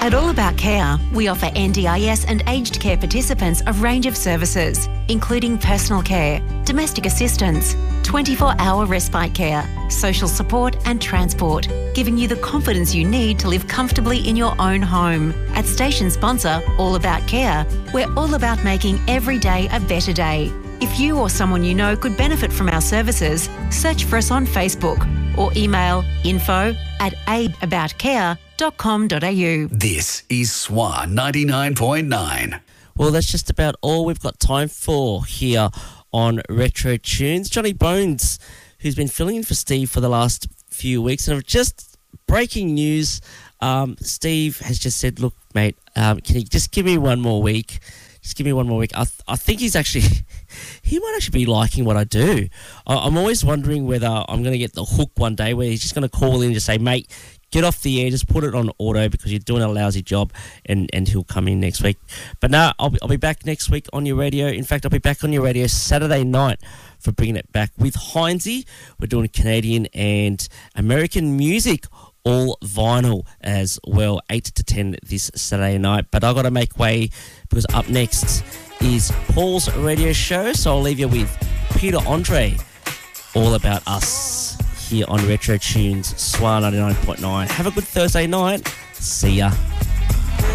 At All About Care, we offer NDIS and aged care participants a range of services, including personal care, domestic assistance, 24-hour respite care, social support and transport, giving you the confidence you need to live comfortably in your own home. At station sponsor All About Care, we're all about making every day a better day. If you or someone you know could benefit from our services, search for us on Facebook or email info@aidaboutcare.com.au. This is Swan 99.9. Well, that's just about all we've got time for here on Retro Tunes. Johnny Bones, who's been filling in for Steve for the last few weeks, and just breaking news, Steve has just said, look, mate, can you just give me one more week? Just give me one more week. I think he might actually be liking what I do. I'm always wondering whether I'm going to get the hook one day where he's just going to call in and just say, mate, get off the air, just put it on auto because you're doing a lousy job, and he'll come in next week. But no, I'll be back next week on your radio. In fact, I'll be back on your radio Saturday night for bringing it back with Heinzie. We're doing Canadian and American music, all vinyl as well, 8 to 10 this Saturday night. But I've got to make way because up next is Paul's radio show. So I'll leave you with Peter Andre, All About Us, here on Retro Tunes, Swan 99.9. Have a good Thursday night. See ya.